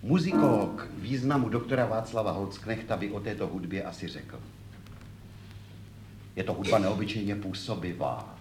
Muzikolog významu doktora Václava Holzknechta by o této hudbě asi řekl. Je to hudba neobyčejně působivá,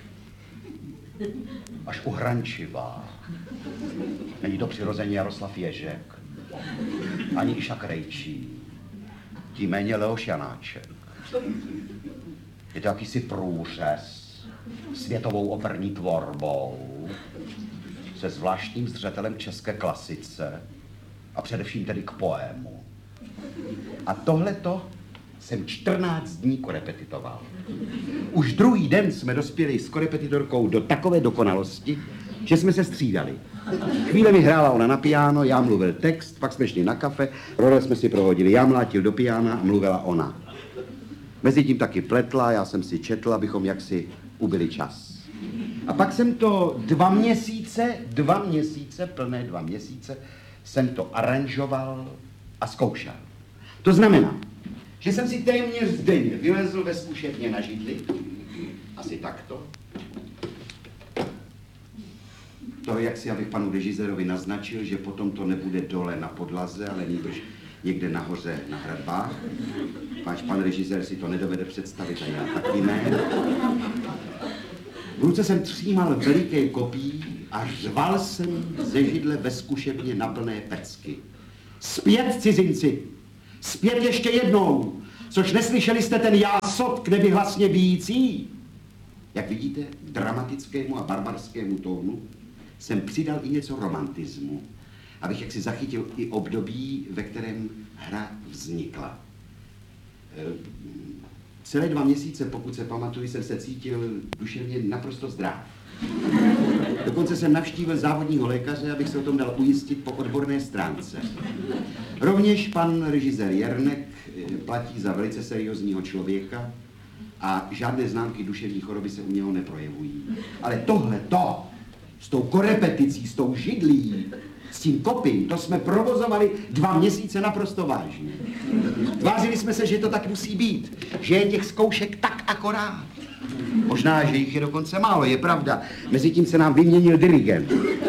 až uhrančivá. Není to přirozeně Jaroslav Ježek, ani Iša Krejčí, tím méně Leoš Janáček. Je to jakýsi průřez světovou operní tvorbou se zvláštním zřetelem české klasice a především tedy k poému. A tohleto jsem 14 dní korepetitoval. Už druhý den jsme dospěli s korepetitorkou do takové dokonalosti, že jsme se střídali. Chvíle mi hrála ona na piano, já mluvil text, pak jsme šli na kafe, role jsme si prohodili. Já mlátil do piana a mluvila ona. Mezitím taky pletla, já jsem si četl, abychom jaksi ubili čas. A pak jsem to 2 měsíce, plné 2 měsíce, jsem to aranžoval a zkoušel. To znamená, že jsem si téměř denně vylezl ve zkušebně na židli, asi takto. To jak si, abych panu režisérovi naznačil, že potom to nebude dole na podlaze, ale nýbrž někde nahoře na hradbách. Páč pan režisér si to nedovede představit a já taky ne. V ruce jsem třímal veliké kopí a řval jsem ze židle ve zkušebně na plné pecky. Zpět, cizinci! Zpět ještě jednou! Což neslyšeli jste ten jásot k nebi hlasně bijící? Jak vidíte, dramatickému a barbarskému tónu jsem přidal i něco romantismu, abych jaksi zachytil i období, ve kterém hra vznikla. Celé 2 měsíce, pokud se pamatuju, jsem se cítil duševně naprosto zdrav. Dokonce jsem navštívil závodního lékaře, abych se o tom dal ujistit po odborné stránce. Rovněž pan režisér Jernek platí za velice seriózního člověka a žádné známky duševní choroby se u něho neprojevují. Ale tohleto, s tou korepeticí, s tou židlí, s tím kopím, to jsme provozovali 2 měsíce naprosto vážně. Tvářili jsme se, že to tak musí být, že je těch zkoušek tak akorát. Možná, že jich je dokonce málo, je pravda. Mezitím se nám vyměnil dirigent.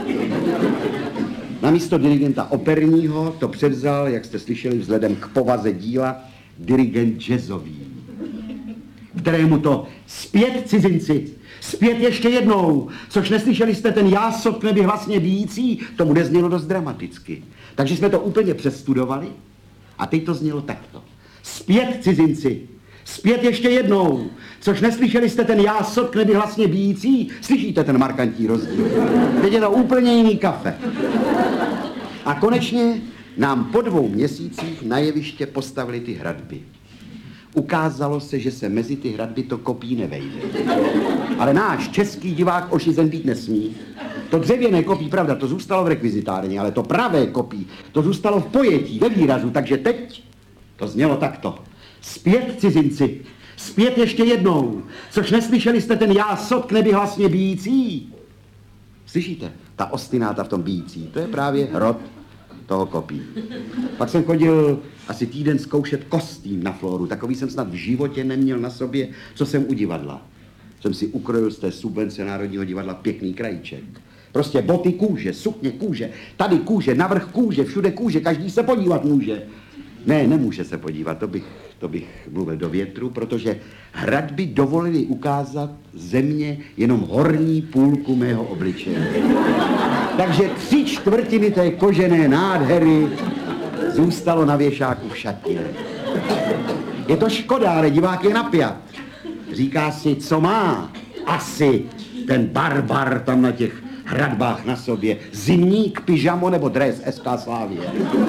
Namísto dirigenta operního to převzal, jak jste slyšeli, vzhledem k povaze díla, dirigent jazzový, kterému to zpět, cizinci, zpět ještě jednou, což neslyšeli jste ten jásot k nebi hlasně bijící, to bude znělo dost dramaticky. Takže jsme to úplně přestudovali a teď to znělo takto. Zpět, cizinci, zpět ještě jednou, což neslyšeli jste ten jásot k nebi hlasně bijící, slyšíte ten markantní rozdíl. Teď je to úplně jiný kafe. A konečně nám po 2 měsících na jeviště postavili ty hradby. Ukázalo se, že se mezi ty hradby to kopí nevejde. Ale náš český divák ošizen být nesmí. To dřevěné kopí, pravda, to zůstalo v rekvizitárně, ale to pravé kopí, to zůstalo v pojetí, ve výrazu, takže teď to znělo takto. Zpět, cizinci, zpět ještě jednou, což neslyšeli jste ten jásot k nebi hlasně bijící. Slyšíte? Ta ostináta v tom bijící, to je právě rod toho kopí. Pak jsem chodil asi týden zkoušet kostým na Flóru, takový jsem snad v životě neměl na sobě, co jsem u divadla. Jsem si ukrojil z té subvence Národního divadla pěkný krajíček. Prostě boty kůže, sukně kůže, tady kůže, navrch kůže, všude kůže, každý se podívat může. Ne, nemůže se podívat, to bych mluvil do větru, protože hradby dovolily ukázat země jenom horní půlku mého obličeje. Takže 3/4 té kožené nádhery zůstalo na věšáku v šatně. Je to škoda, ale divák je napjat. Říká si, co má asi ten barbar tam na těch hradbách na sobě. Zimník, pyžamo nebo dres SK Slavie.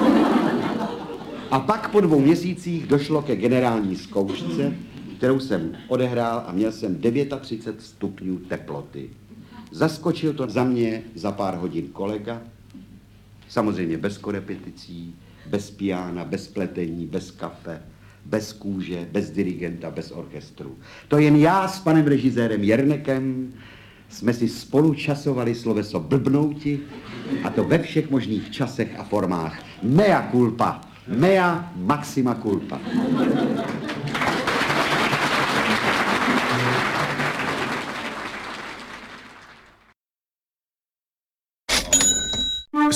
A pak po 2 měsících došlo ke generální zkoušce, kterou jsem odehrál a měl jsem 39 stupňů teploty. Zaskočil to za mě za pár hodin kolega, samozřejmě bez korepeticí, bez piana, bez pletení, bez kafe, bez kůže, bez dirigenta, bez orchestru. To jen já s panem režisérem Jernekem jsme si spolu časovali sloveso blbnouti, a to ve všech možných časech a formách. Mea culpa, mea maxima culpa.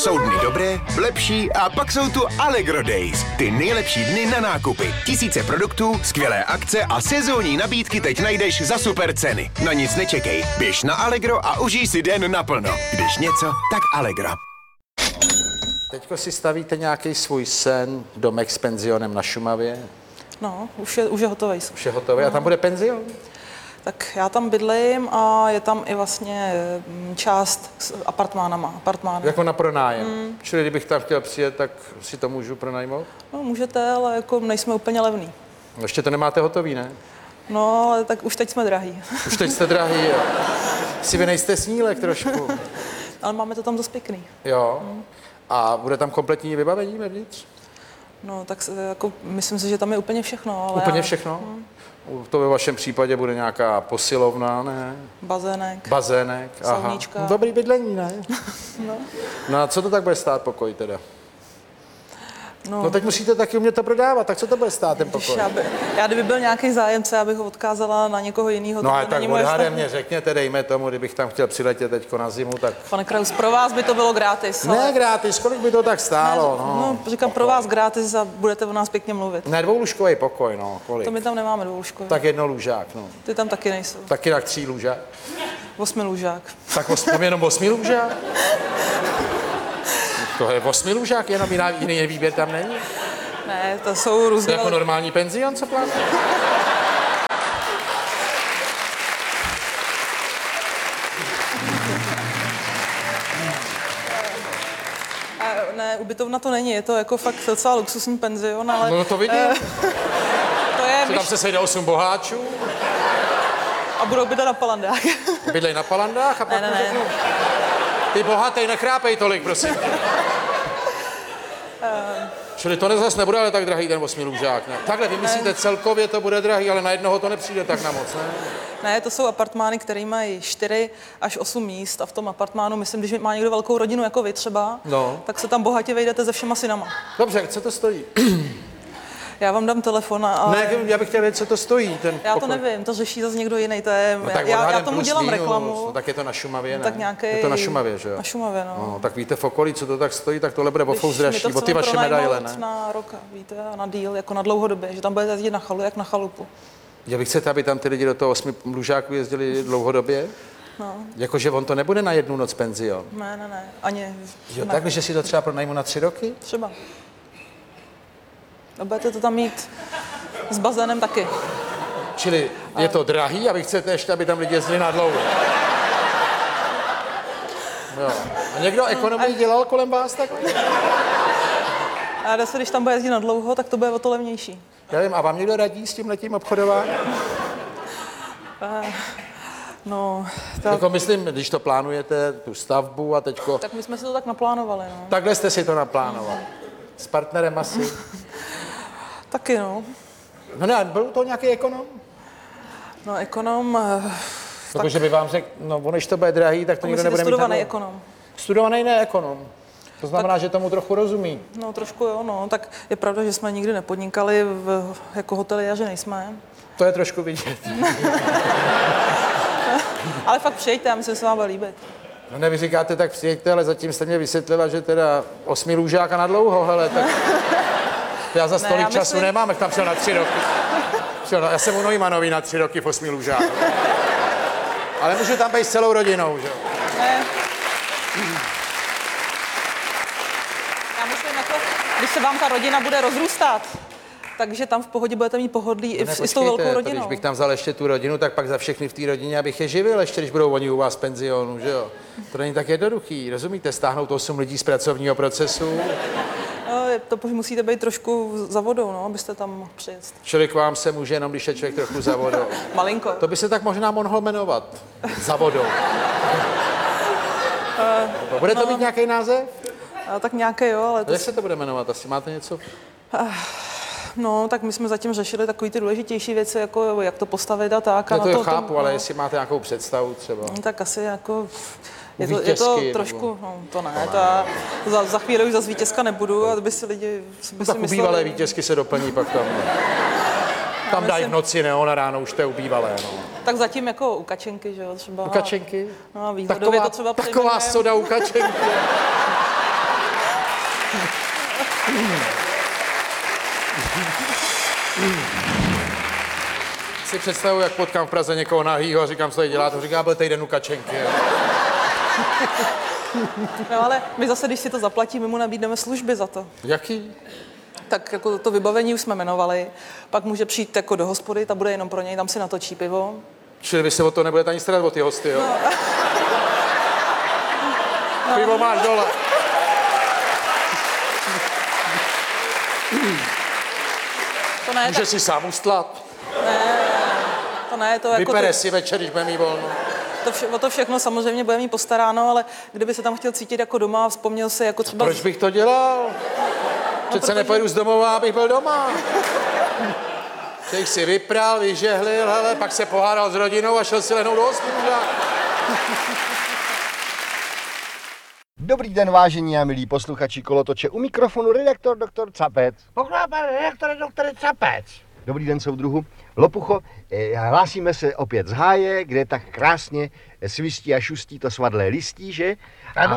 Jsou dny dobré, lepší a pak jsou tu Allegro Days. Ty nejlepší dny na nákupy. Tisíce produktů, skvělé akce a sezónní nabídky teď najdeš za super ceny. Na nic nečekej. Běž na Allegro a užij si den naplno. Když něco, tak Allegro. Teďko si stavíte nějaký svůj sen, domek s penzionem na Šumavě? No, už je hotový. Už je hotový. A tam bude penzion? Tak já tam bydlím a je tam i vlastně část s apartmány. Jako na pronájem. Čili kdybych tam chtěl přijet, tak si to můžu pronajmout? No, můžete, ale jako nejsme úplně levný. Ještě to nemáte hotový, ne? No, ale tak už teď jsme drahý. Už teď jste drahý, jo. Si vy nejste snílek trošku. Ale máme to tam dost pěkný. Jo. A bude tam kompletní vybavení vevnitř? No, tak jako, myslím si, že tam je úplně všechno. Ale Úplně všechno? To ve vašem případě bude nějaká posilovna, ne? Bazének. Aha. Sauníčka. Dobrý bydlení, ne? No a co to tak bude stát pokoj teda? No teď musíte taky umět to prodávat, tak co to bude stát ten pokoj? Já kdyby byl nějaký zájemce, abych ho odkázala na někoho jiného. No ale tak odhadem mě řekněte, dejme tomu, kdybych tam chtěl přiletět teďko na zimu, tak... Pane Kraus, pro vás by to bylo gratis. Ne ale... gratis, kolik by to tak stálo? Ne, no, říkám pro vás gratis a budete o nás pěkně mluvit. Ne, dvoulůžkový pokoj, no, kolik? To my tam nemáme dvoulůžkový. Tak jednolůžák, no. Ty tam taky nejsou. Taky tak 3 lůžák? 8 lůžák. Tak jenom 8 lůžák? To je 8 lůžák, jenom jiný výběr tam není? Ne, to jsou různé... Jako normální penzion, co plánuje? Ne, ubytovna to není, je to jako fakt docela luxusní penzion, ale... No to vidím. To je... Tam se sejde 8 boháčů. A budou bydlet na Palandách. Bydlej na Palandách a pak ne. řeknu... Ty bohatý, nechrápej tolik, prosím. Čili to zase nebude ale tak drahý ten 8 lůžák, ne? Takhle, vy myslíte celkově to bude drahý, ale na jednoho to nepřijde tak na moc, ne? Ne, to jsou apartmány, které mají 4 až 8 míst a v tom apartmánu, myslím, když má někdo velkou rodinu jako vy třeba, tak se tam bohatě vejdete se všema synama. Dobře, co to stojí? Já vám dám telefon a... Ne, já bych chtěl vědět, co to stojí, ten Já to pokoj. Nevím, to řeší zase někdo jiný, to je... No, tak já tomu dělám minus, reklamu. No, tak je to na Šumavě, ne? Tak nějaký... Je to na Šumavě, že jo? Na Šumavě, no. No, tak víte v okolí, co to tak stojí, tak tohle bude o dražší, o ty vaše medaile, ne? Na rok, víte, na díl, jako na dlouhodobě, že tam budete jezdit na chalu, jak na chalupu. Já bych chcete, aby tam ty lidi do toho 8 lůžáků jezdili dlouhodobě? No. Jakože on to nebude na jednu noc penzion? Ne, ani... Jo, tak, že si to třeba pronajmu na 3 roky? Třeba. A budete to tam mít s bazénem taky. Čili je to drahý a vy chcete ještě, aby tam lidi jezdili na dlouho. Jo. A někdo ekonomii dělal kolem vás tak? A zase, když tam bude jezdit na dlouho, tak to bude o to levnější. Já vím, a vám někdo radí s tímhletím obchodováním? No, tak... Jako myslím, když to plánujete, tu stavbu a teďko... Tak my jsme si to tak naplánovali, no. Takhle jste si to naplánovali. S partnerem asi? Taky, no. No ne, byl to nějaký ekonom? No, ekonom... Protože by vám řekl, no ono, když to bude drahý, tak to nikdo nebude mít. Studovaný ekonom. Studovaný ne ekonom. To znamená, že tomu trochu rozumí. No, trošku jo, no. Tak je pravda, že jsme nikdy nepodnikali jako hoteliéři, nejsme. To je trošku vidět. Ale fakt přijďte, já myslím, že se vám bude líbit. No ne, vy říkáte, tak přijďte, ale zatím jste mě vysvětlila, že teda 8 lůžáka na dlouho, hele, tak... Já za tolik času nemám, jak tam přijel na 3 roky. Já jsem u Neumannový na 3 roky v 8 lůžách. Ale můžu tam být s celou rodinou, že jo? Ne. Já myslím, jako, když se vám ta rodina bude rozrůstat, takže tam v pohodě budete mít pohodlí i s tou velkou rodinou. Když bych tam vzal ještě tu rodinu, tak pak za všechny v té rodině, abych je živil, ještě když budou oni u vás v penzionu, že jo? To není tak jednoduchý, rozumíte? Stáhnout 8 lidí z pracovního procesu. No, to musíte být trošku za vodou, no, abyste tam mohl přijet. Člověk vám se může jenom, když je člověk trochu za vodou. Malinko. To by se tak možná mohl jmenovat. Za vodou. Bude to mít nějaký název? Tak nějaký, jo, ale... Jak se to bude jmenovat? Asi máte něco? No, tak my jsme zatím řešili takové ty důležitější věci, jako jak to postavit a tak. Já to chápu, ale jestli máte nějakou představu třeba. Tak asi jako... Je to trošku, no to ne, za chvíli už zase vítězka nebudu, a by si lidi by si mysleli... Ubývalé vítězky se doplní pak tam. Tam dají v noci, ne, ona ráno už to je ubývalé, no. Tak zatím jako u Kačenky, že jo, třeba. U Kačenky? No a výhledově to třeba taková soda u Kačenky. Si představuji, jak potkám v Praze někoho nahýho a říkám, co tady dělá, to říká, byl týden u Kačenky. No ale my zase, když si to zaplatíme, mu nabídneme služby za to. Jaký? Tak jako to vybavení už jsme jmenovali, pak může přijít jako do hospody, ta bude jenom pro něj, tam si natočí pivo. Čili vy se o to nebudete ani starat o ty hosty, jo? No. Pivo máš dole. To ne, Může si sám ustlat. to ne, to jako... Vypere si večer, když bude mít volno. O to všechno samozřejmě bude mít postaráno, ale kdyby se tam chtěl cítit jako doma a vzpomněl si jako třeba... Proč bych to dělal? Přece nepojedu z domova, abych byl doma. Těch si vypral, vyžehlil, hele, pak se pohádal s rodinou a šel si lehnout do hospůdka. Dobrý den, vážení a milí posluchači Kolotoče, u mikrofonu redaktor doktor Capec. Redaktore, doktore Capec. Dobrý den, soudruhu. Lopucho, hlásíme se opět z háje, kde tak krásně svistí a šustí to svadlé listí, že? Ano,